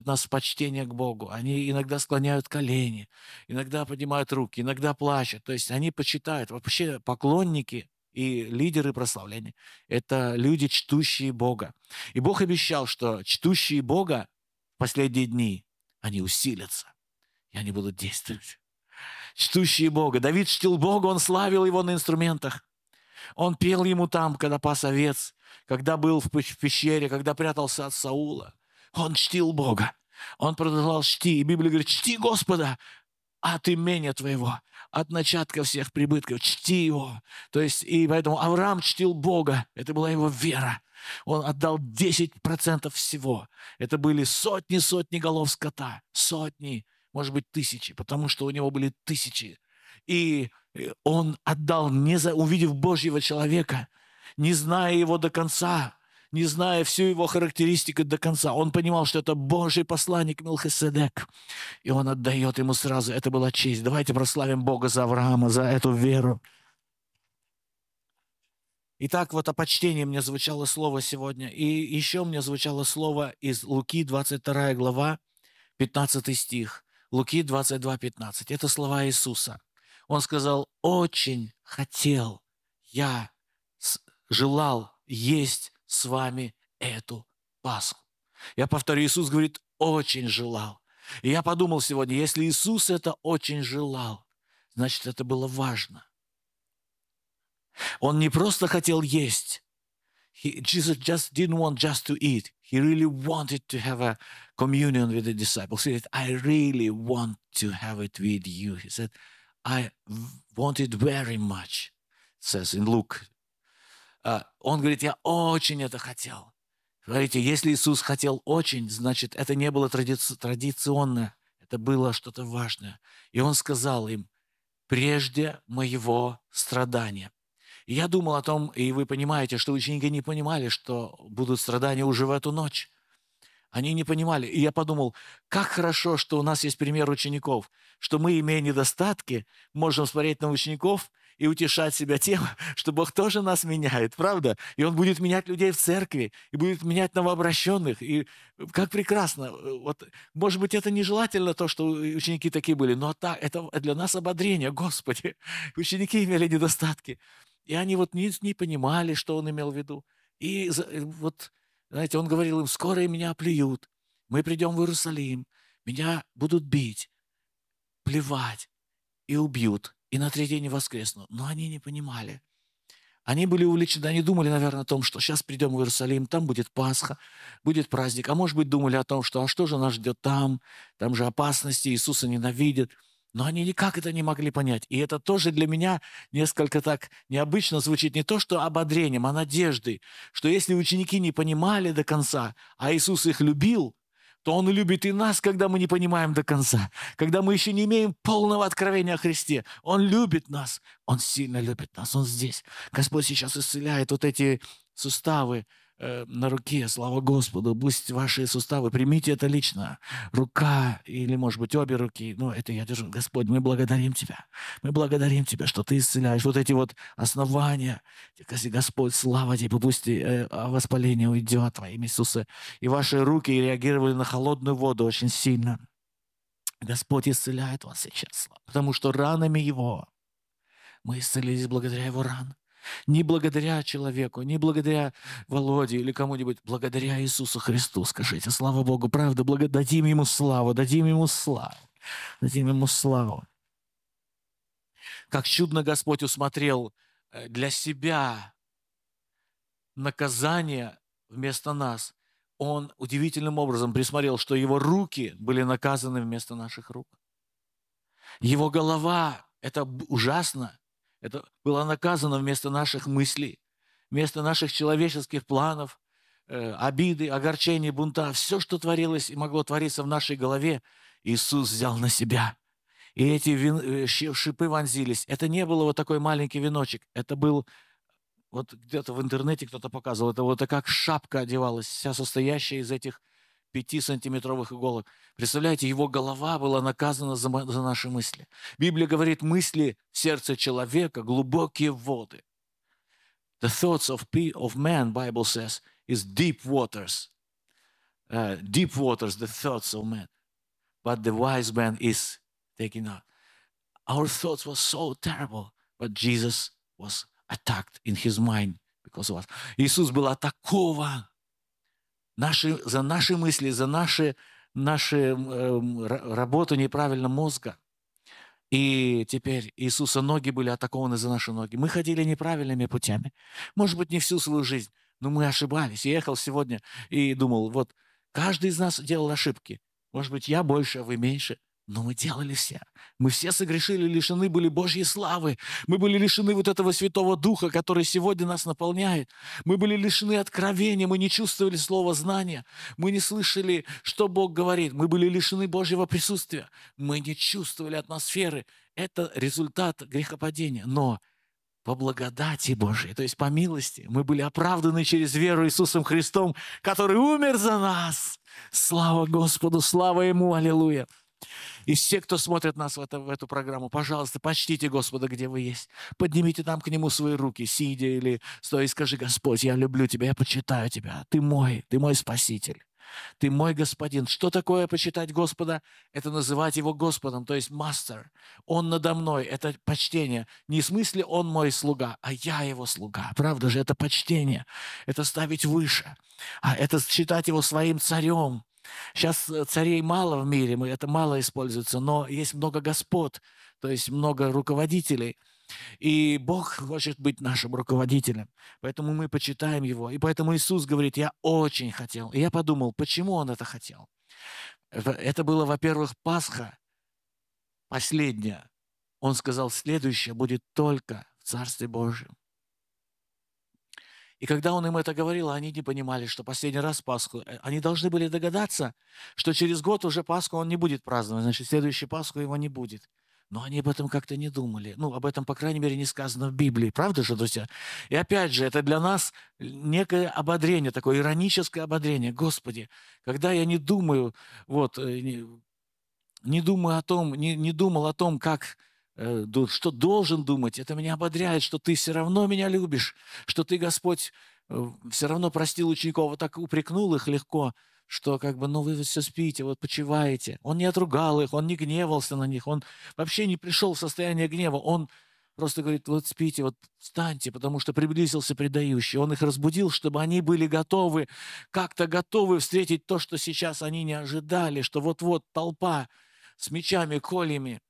нас в почтение к Богу. Они иногда склоняют колени, иногда поднимают руки, иногда плачут. То есть они почитают. Вообще поклонники и лидеры прославления — это люди, чтущие Бога. И Бог обещал, что чтущие Бога в последние дни, они усилятся, и они будут действовать. Чтущие Бога. Давид чтил Бога, он славил его на инструментах. Он пел ему там, когда пас овец, когда был в пещере, когда прятался от Саула. Он чтил Бога. Он продолжал чти. И Библия говорит: чти Господа от имения твоего, от начатка всех прибытков. Чти его. То есть, и поэтому Авраам чтил Бога. Это была его вера. Он отдал 10% всего. Это были сотни голов скота. Сотни, может быть, тысячи, потому что у него были тысячи. И он отдал, увидев Божьего человека, не зная его до конца, не зная всю его характеристику до конца. Он понимал, что это Божий посланник Мелхиседек, и он отдает ему сразу. Это была честь. Давайте прославим Бога за Авраама, за эту веру. Итак, вот о почтении мне звучало слово сегодня. И еще мне звучало слово из Луки, 22 глава, 15 стих. Луки 22, 15. Это слова Иисуса. Он сказал: очень хотел я, желал есть с вами эту Пасху. Я повторю, Иисус говорит: очень желал. И я подумал сегодня, если Иисус это очень желал, значит, это было важно. Он не просто хотел есть. Jesus just didn't want just to eat. He really wanted to have a communion with the disciples. He said, I really want to have it with you. He said, I want it very much, says in Luke. Он говорит: я очень это хотел. Смотрите, если Иисус хотел очень, значит, это не было традиционно, это было что-то важное. И Он сказал им: прежде моего страдания. И я думал о том, и вы понимаете, что ученики не понимали, что будут страдания уже в эту ночь. Они не понимали. И я подумал, как хорошо, что у нас есть пример учеников, что мы, имея недостатки, можем смотреть на учеников и утешать себя тем, что Бог тоже нас меняет, правда? И Он будет менять людей в церкви, и будет менять новообращенных. И как прекрасно. Вот, может быть, это нежелательно, то, что ученики такие были, но это для нас ободрение. Господи, ученики имели недостатки. И они вот не понимали, что Он имел в виду. И вот, знаете, Он говорил им: скоро меня оплюют, мы придем в Иерусалим, меня будут бить, плевать и убьют, и на третий день воскресну. Но они не понимали. Они были увлечены, они думали, наверное, о том, что сейчас придем в Иерусалим, там будет Пасха, будет праздник. А может быть, думали о том, что а что же нас ждет там же опасности, Иисуса ненавидят. Но они никак это не могли понять. И это тоже для меня несколько так необычно звучит. Не то, что ободрением, а надеждой, что если ученики не понимали до конца, а Иисус их любил, то Он любит и нас, когда мы не понимаем до конца, когда мы еще не имеем полного откровения о Христе. Он любит нас, Он сильно любит нас, Он здесь. Господь сейчас исцеляет вот эти суставы на руке, слава Господу. Пусть ваши суставы, примите это лично. Рука или, может быть, обе руки, ну, это я держу. Господь, мы благодарим Тебя. Мы благодарим Тебя, что Ты исцеляешь вот эти вот основания. Господь, слава Тебе, пусть воспаление уйдет во имя Иисуса. И ваши руки реагировали на холодную воду очень сильно. Господь исцеляет вас сейчас, потому что ранами Его мы исцелились благодаря Его ранам. Не благодаря человеку, не благодаря Володе или кому-нибудь, благодаря Иисусу Христу. Скажите, слава Богу, правда, дадим Ему славу, дадим Ему славу, дадим Ему славу. Как чудно Господь усмотрел для себя наказание вместо нас. Он удивительным образом присмотрел, что Его руки были наказаны вместо наших рук. Его голова, это ужасно, это было наказано вместо наших мыслей, вместо наших человеческих планов, обиды, огорчения, бунта. Все, что творилось и могло твориться в нашей голове, Иисус взял на себя. И эти шипы вонзились. Это не было вот такой маленький веночек. Это был, вот где-то в интернете кто-то показывал, это вот как шапка одевалась, вся состоящая из этих 5-сантиметровых иголок. Представляете, его голова была наказана за наши мысли. Библия говорит, мысли в сердце человека — глубокие воды. The thoughts of man, Bible says, is deep waters. deep waters, the thoughts of man. But the wise man is taken out. Our thoughts were so terrible, but Jesus was attacked in his mind because of us. Иисус был атакован за наши мысли, за наши работу неправильно мозга. И теперь Иисуса ноги были атакованы за наши ноги. Мы ходили неправильными путями. Может быть, не всю свою жизнь, но мы ошибались. Я ехал сегодня и думал, вот каждый из нас делал ошибки. Может быть, я больше, а вы меньше. Но мы делали все. Мы все согрешили, лишены были Божьей славы. Мы были лишены вот этого Святого Духа, который сегодня нас наполняет. Мы были лишены откровения, мы не чувствовали слова знания. Мы не слышали, что Бог говорит. Мы были лишены Божьего присутствия. Мы не чувствовали атмосферы. Это результат грехопадения. Но по благодати Божьей, то есть по милости, мы были оправданы через веру Иисусом Христом, который умер за нас. Слава Господу, слава Ему, аллилуйя. И все, кто смотрит нас в эту программу, пожалуйста, почтите Господа, где вы есть. Поднимите там к Нему свои руки, сидя или стоя, и скажи: Господь, я люблю Тебя, я почитаю Тебя. Ты мой Спаситель. Ты мой Господин. Что такое почитать Господа? Это называть Его Господом, то есть Master. Он надо мной. Это почтение. Не в смысле Он мой слуга, а я Его слуга. Правда же, это почтение. Это ставить выше. А это считать Его своим царем. Сейчас царей мало в мире, это мало используется, но есть много господ, то есть много руководителей. И Бог хочет быть нашим руководителем, поэтому мы почитаем Его. И поэтому Иисус говорит: я очень хотел. И я подумал, почему Он это хотел. Это было, во-первых, Пасха последняя. Он сказал, следующее будет только в Царстве Божьем. И когда он им это говорил, они не понимали, что последний раз Пасху. Они должны были догадаться, что через год уже Пасху он не будет праздновать, значит, следующую Пасху его не будет. Но они об этом как-то не думали. Ну, об этом, по крайней мере, не сказано в Библии. Правда же, друзья? И опять же, это для нас некое ободрение, такое ироническое ободрение. Господи, когда я не думаю, не думаю о том, не думал о том, как... что должен думать, это меня ободряет, что ты все равно меня любишь, что ты, Господь, все равно простил учеников, вот так упрекнул их легко, что как бы, ну вы все спите, вот почиваете. Он не отругал их, он не гневался на них, он вообще не пришел в состояние гнева, он просто говорит: вот спите, вот встаньте, потому что приблизился предающий. Он их разбудил, чтобы они были готовы, как-то готовы встретить то, что сейчас они не ожидали, что вот-вот толпа с мечами, кольями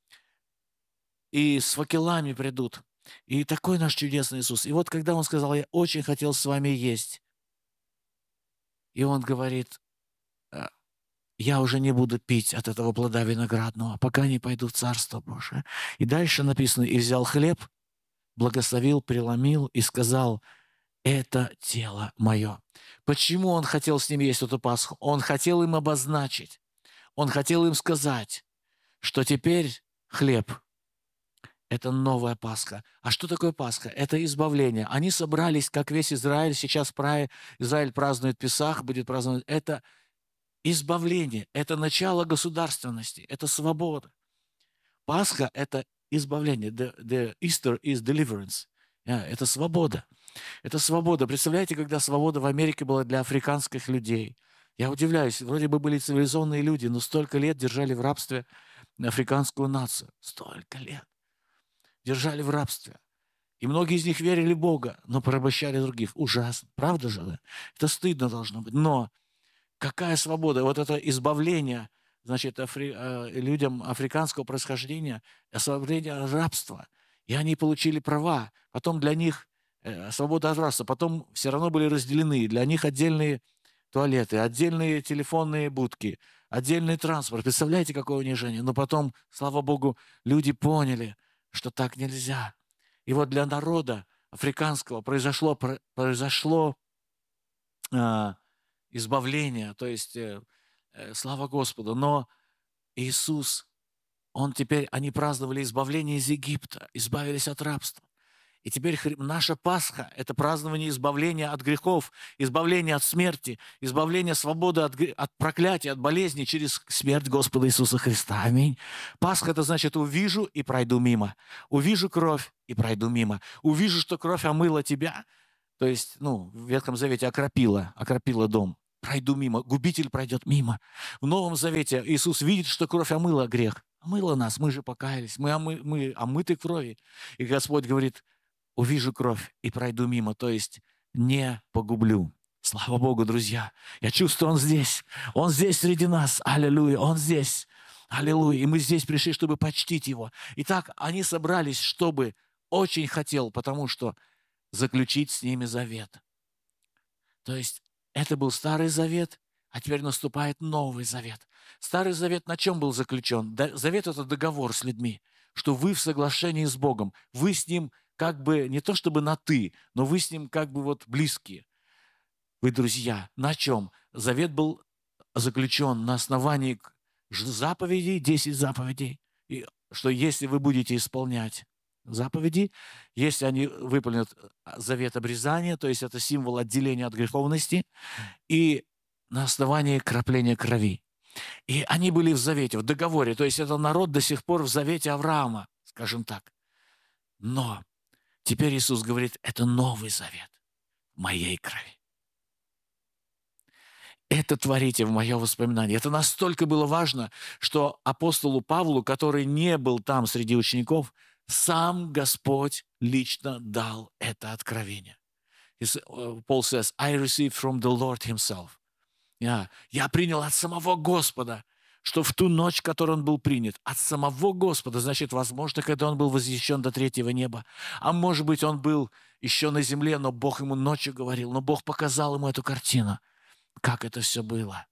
и с факелами придут. И такой наш чудесный Иисус. И вот когда Он сказал: я очень хотел с вами есть, и Он говорит: я уже не буду пить от этого плода виноградного, пока не пойду в Царство Божие. И дальше написано: и взял хлеб, благословил, преломил и сказал: это тело мое. Почему Он хотел с ними есть эту Пасху? Он хотел им обозначить, Он хотел им сказать, что теперь хлеб – это новая Пасха. А что такое Пасха? Это избавление. Они собрались, как весь Израиль. Сейчас Израиль празднует Песах, будет праздновать. Это избавление, это начало государственности, это свобода. Пасха – это избавление. The Easter is deliverance. Это свобода. Это свобода. Представляете, когда свобода в Америке была для африканских людей? Я удивляюсь, вроде бы были цивилизованные люди, но столько лет держали в рабстве африканскую нацию. Столько лет. Держали в рабстве. И многие из них верили в Бога, но порабощали других. Ужасно. Правда же? Да? Это стыдно должно быть. Но какая свобода? Вот это избавление, значит, людям африканского происхождения, освобождение от рабства. И они получили права. Потом для них свобода от рабства. Потом все равно были разделены. Для них отдельные туалеты, отдельные телефонные будки, отдельный транспорт. Представляете, какое унижение? Но потом, слава Богу, люди поняли, что так нельзя. И вот для народа африканского произошло избавление, то есть слава Господу. Но Иисус, они праздновали избавление из Египта, избавились от рабства. И теперь наша Пасха – это празднование избавления от грехов, избавления от смерти, избавления свободы от проклятия, от болезни через смерть Господа Иисуса Христа. Аминь. Пасха – это значит увижу и пройду мимо. Увижу кровь и пройду мимо. Увижу, что кровь омыла тебя, то есть, в Ветхом Завете окропила дом. пройду мимо, губитель пройдет мимо. В Новом Завете Иисус видит, что кровь омыла грех. Омыла нас, мы же покаялись, мы омыты кровью. И Господь говорит, увижу кровь и пройду мимо, то есть не погублю. Слава Богу, друзья. Я чувствую, Он здесь. Он здесь среди нас. Аллилуйя. Он здесь. Аллилуйя. И мы здесь пришли, чтобы почтить Его. Итак, они собрались, чтобы очень хотел, потому что заключить с ними завет. То есть это был Старый Завет, а теперь наступает Новый Завет. Старый Завет на чем был заключен? Завет – это договор с людьми, что вы в соглашении с Богом. Вы с Ним как бы не то чтобы на «ты», но вы с Ним как бы вот близкие. Вы друзья. На чем? Завет был заключен на основании заповедей, 10 заповедей, и что если вы будете исполнять заповеди, если они выполнят завет обрезания, то есть это символ отделения от греховности, и на основании крапления крови. И они были в завете, в договоре, то есть это народ до сих пор в завете Авраама, скажем так. Но теперь Иисус говорит, это новый завет в моей крови. Это творите в мое воспоминание. Это настолько было важно, что апостолу Павлу, который не был там среди учеников, сам Господь лично дал это откровение. Paul says, I received from the Lord himself. Я принял от самого Господа, что в ту ночь, в которой он был принят, от самого Господа, значит, возможно, когда он был возвещен до третьего неба, а может быть, он был еще на земле, но Бог ему ночью говорил, но Бог показал ему эту картину, как это все было.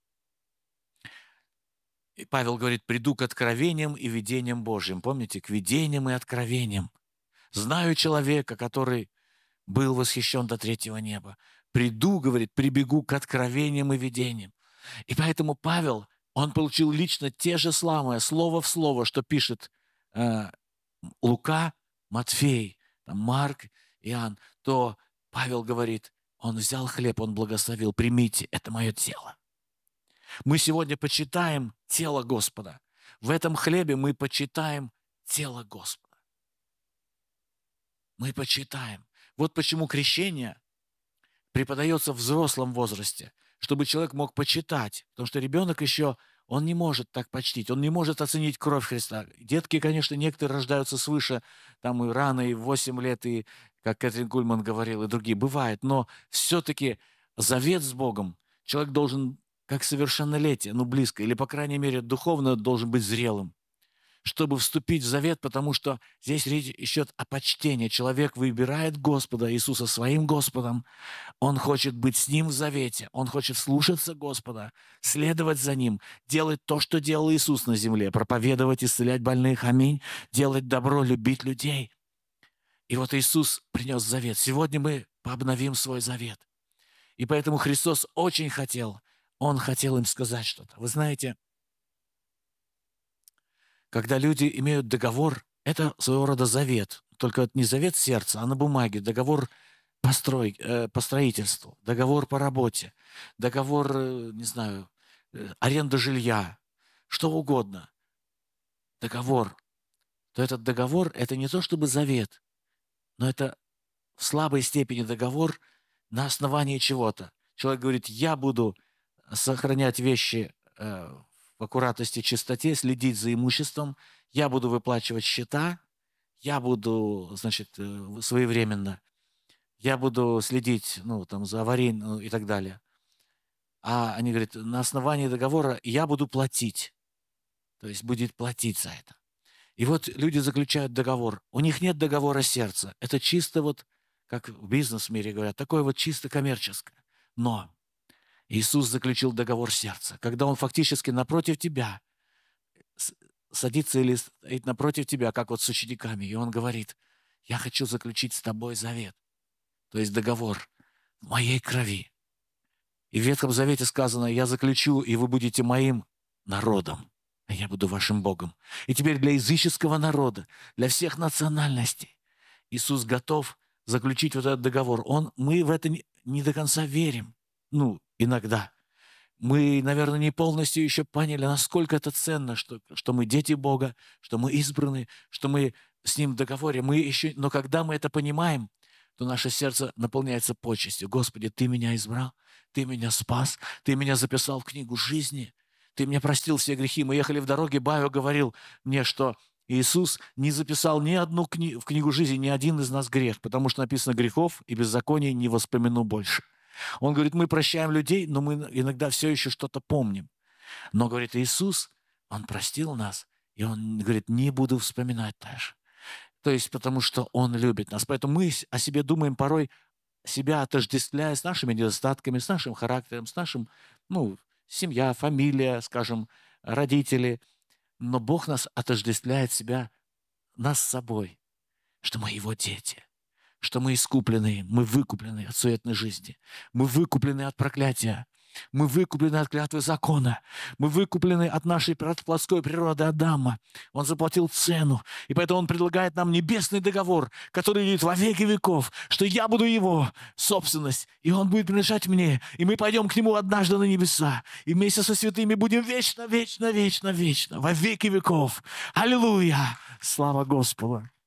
И Павел говорит, приду к откровениям и видениям Божьим. Помните, к видениям и откровениям. Знаю человека, который был восхищен до третьего неба. Приду, говорит, прибегу к откровениям и видениям. И поэтому Павел, он получил лично те же самые, слово в слово, что пишет Лука, Матфей, Марк, Иоанн, то Павел говорит, он взял хлеб, он благословил, примите, это мое тело. Мы сегодня почитаем тело Господа. В этом хлебе мы почитаем тело Господа. Мы почитаем. Вот почему крещение преподается в взрослом возрасте, чтобы человек мог почитать. Потому что ребенок еще, он не может так почтить, он не может оценить кровь Христа. Детки, конечно, некоторые рождаются свыше, там и рано, и в 8 лет, и, как Кэтрин Кульман говорила, и другие. Бывает, но все-таки завет с Богом человек должен, как совершеннолетие, близко, или, по крайней мере, духовно должен быть зрелым, чтобы вступить в завет, потому что здесь речь идет о почтении. Человек выбирает Господа Иисуса своим Господом. Он хочет быть с Ним в завете. Он хочет слушаться Господа, следовать за Ним, делать то, что делал Иисус на земле, проповедовать, исцелять больных, аминь, делать добро, любить людей. И вот Иисус принес завет. Сегодня мы обновим свой завет. И поэтому Христос очень хотел, Он хотел им сказать что-то. Вы знаете, когда люди имеют договор, это своего рода завет. Только это не завет сердца, а на бумаге. Договор по строительству, договор по работе, договор, не знаю, аренда жилья, что угодно. Договор. То этот договор – это не то чтобы завет, но это в слабой степени договор на основании чего-то. Человек говорит, я буду сохранять вещи в аккуратности, чистоте, следить за имуществом, я буду выплачивать счета, я буду, значит, своевременно, я буду следить, за аварийным и так далее. А они говорят, на основании договора я буду платить. То есть будет платить за это. И вот люди заключают договор. У них нет договора сердца. Это чисто как в бизнес-мире говорят, такое чисто коммерческое. Но Иисус заключил договор сердца, когда Он фактически напротив тебя садится или стоит напротив тебя, как с учениками, и Он говорит, я хочу заключить с тобой завет, то есть договор в моей крови. И в Ветхом Завете сказано, я заключу, и вы будете моим народом, а я буду вашим Богом. И теперь для языческого народа, для всех национальностей Иисус готов заключить этот договор. Мы в это не до конца верим. Иногда. Мы, наверное, не полностью еще поняли, насколько это ценно, что мы дети Бога, что мы избраны, что мы с Ним в договоре. Но когда мы это понимаем, то наше сердце наполняется почестью. Господи, Ты меня избрал, Ты меня спас, Ты меня записал в книгу жизни, Ты мне простил все грехи. Мы ехали в дороге, Бао говорил мне, что Иисус не записал ни одну в книгу жизни, ни один из нас грех, потому что написано: грехов и беззаконий не воспомяну больше. Он говорит, мы прощаем людей, но мы иногда все еще что-то помним. Но, говорит, Иисус, Он простил нас, и Он говорит, не буду вспоминать дальше. То есть потому что Он любит нас. Поэтому мы о себе думаем порой, себя отождествляя с нашими недостатками, с нашим характером, с нашим, семья, фамилия, скажем, родители. Но Бог нас отождествляет нас с собой, что мы Его дети, что мы искуплены, мы выкуплены от суетной жизни, мы выкуплены от проклятия, мы выкуплены от клятвы закона, мы выкуплены от нашей плотской природы Адама. Он заплатил цену, и поэтому Он предлагает нам небесный договор, который идет во веки веков, что я буду Его собственность, и Он будет принадлежать мне, и мы пойдем к Нему однажды на небеса, и вместе со святыми будем вечно, вечно, вечно, вечно, во веки веков. Аллилуйя! Слава Господу!